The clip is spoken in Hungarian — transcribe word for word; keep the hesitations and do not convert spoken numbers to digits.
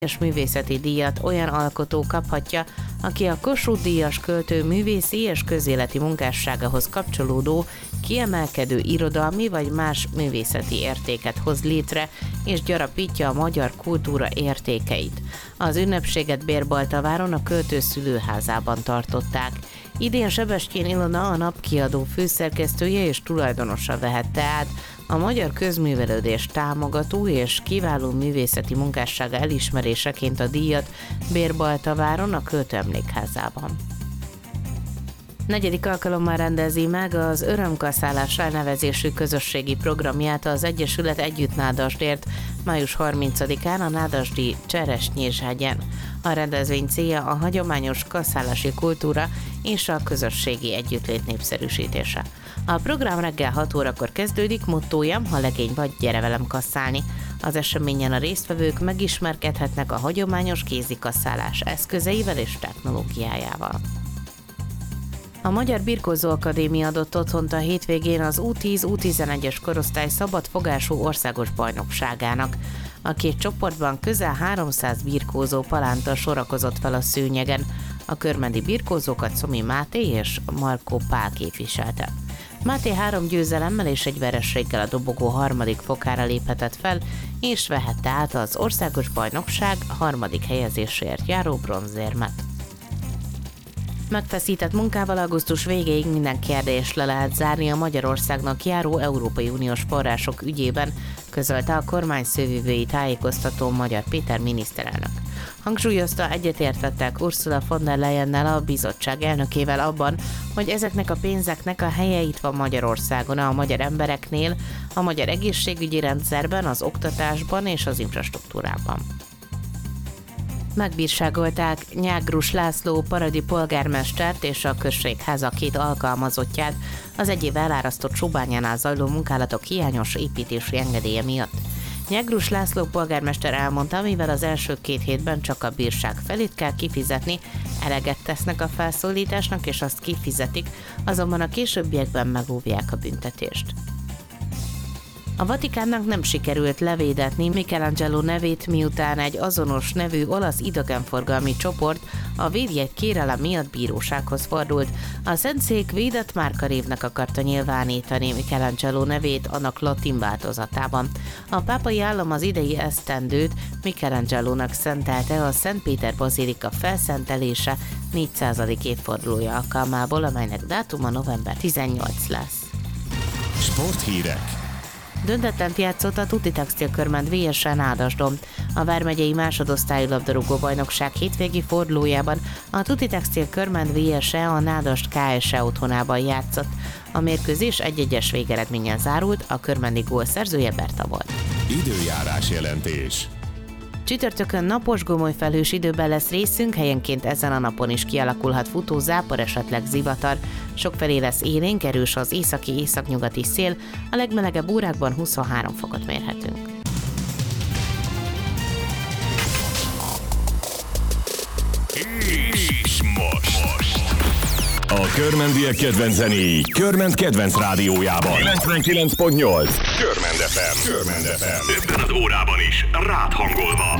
és művészeti díjat olyan alkotó kaphatja, aki a Kossuth-díjas költő művészi és közéleti munkásságához kapcsolódó, kiemelkedő irodalmi vagy más művészeti értéket hoz létre, és gyarapítja a magyar kultúra értékeit. Az ünnepséget Bérbaltaváron a költő szülőházában tartották. Idén Sebestyén Ilona, a Nap kiadó főszerkesztője és tulajdonosa vehette át a magyar közművelődés támogató és kiváló művészeti munkássága elismeréseként a díjat Bérbaltaváron a költő emlékházában. Negyedik alkalommal rendezi meg az Örömkaszálás elnevezésű közösségi programját az Egyesület Együtt Nádasdért május harmincadikán a nádasdi Cseresnyéshegyen. A rendezvény célja a hagyományos kaszálási kultúra és a közösségi együttlét népszerűsítése. A program reggel hat órakor kezdődik, mottója: ha legény vagy, gyere velem kasszálni. Az eseményen a résztvevők megismerkedhetnek a hagyományos kézikaszálás eszközeivel és technológiájával. A Magyar Birkózó Akadémia adott otthont a hétvégén az U tíz U tizenegyes korosztály szabadfogású országos bajnokságának. A két csoportban közel háromszáz birkózó palánta sorakozott fel a szőnyegen. A körmendi birkózókat Szomi Máté és Markó Pál képviselte. Máté három győzelemmel és egy vereséggel a dobogó harmadik fokára léphetett fel, és vehette át az országos bajnokság harmadik helyezésért járó bronzérmet. Megfeszített munkával augusztus végéig minden kérdést le lehet zárni a Magyarországnak járó Európai Uniós források ügyében, közölte a kormány szóvivői tájékoztató Magyar Péter miniszterelnök. Hangsúlyozta, egyetértettek Ursula von der Leyennel, a bizottság elnökével abban, hogy ezeknek a pénzeknek a helye itt van Magyarországon, a magyar embereknél, a magyar egészségügyi rendszerben, az oktatásban és az infrastruktúrában. Megbírságolták Nyágrus László paradi polgármestert és a községháza két alkalmazottját az egy év elárasztott Sobányánál zajló munkálatok hiányos építési engedélye miatt. Nyágrus László polgármester elmondta, mivel az első két hétben csak a bírság felét kell kifizetni, eleget tesznek a felszólításnak és azt kifizetik, azonban a későbbiekben megóvják a büntetést. A Vatikánnak nem sikerült levédetni Michelangelo nevét, miután egy azonos nevű olasz idegenforgalmi csoport a védjegy kérelem miatt bírósághoz fordult. A Szentszék védett márkanévnek akarta nyilvánítani Michelangelo nevét annak latin változatában. A pápai állam az idei esztendőt Michelangelónak szentelte a Szent Péter bazilika felszentelése négyszázadik évfordulója alkalmából, amelynek dátuma november tizennyolcadika lesz. Sporthírek. Döntetlent játszott a Tutti Textil Körment vé es en Nádasdon. A vármegyei másodosztályú labdarúgó bajnokság hétvégi fordulójában a Tutti Textil Körment vé es e a Nádasd ká es e otthonában játszott. A mérkőzés egy-egyes végeredménnyel zárult, a körmendi gól szerzője Berta volt. Időjárás jelentés. Csütörtökön napos, gomoly felhős időben lesz részünk, helyenként ezen a napon is kialakulhat futó zápor, esetleg zivatar. Sokfelé lesz élénk, erős az északi északnyugati szél, a legmelegebb órákban huszonhárom fokot mérhetünk. És most, most. A körmendiek kedvenc zenéi Körment kedvenc rádiójában. kilencvenkilenc pont nyolc Körmend ef em. Körmend ef em. Ebben az órában is rád hangolva.